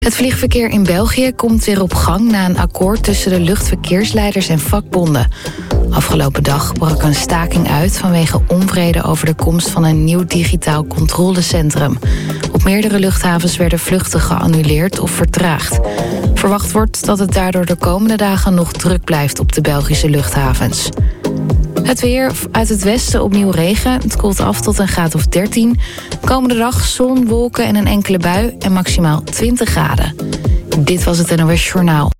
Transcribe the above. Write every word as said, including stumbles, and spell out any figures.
Het vliegverkeer in België komt weer op gang na een akkoord tussen de luchtverkeersleiders en vakbonden. Afgelopen dag brak een staking uit vanwege onvrede over de komst van een nieuw digitaal controlecentrum. Op meerdere luchthavens werden vluchten geannuleerd of vertraagd. Verwacht wordt dat het daardoor de komende dagen nog druk blijft op de Belgische luchthavens. Het weer, uit het westen opnieuw regen. Het koelt af tot een graad of dertien. Komende dag zon, wolken en een enkele bui en maximaal twintig graden. Dit was het N O S Journaal.